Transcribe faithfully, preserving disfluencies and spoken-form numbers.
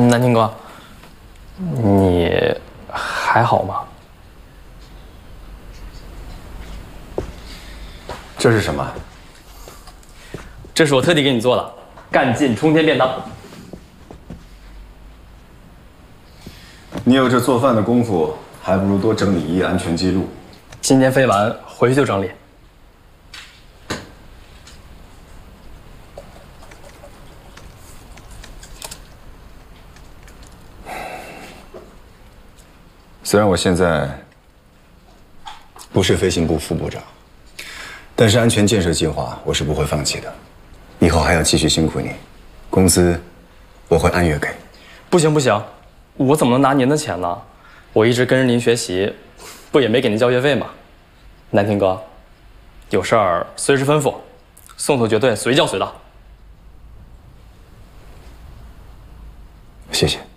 南青哥，你还好吗？ 这是什么？ 这是我特地给你做的干劲冲天便当。 你有这做饭的功夫，还不如多整理一页安全记录。 今天飞完回去就整理。 虽然我现在不是飞行部副部长，但是安全建设计划我是不会放弃的。以后还要继续辛苦你，工资我会按月给。 不行不行，我怎么能拿您的钱呢？我一直跟着您学习，不也没给您交学费吗？南天哥，有事儿随时吩咐，送头绝对随叫随到。 谢谢。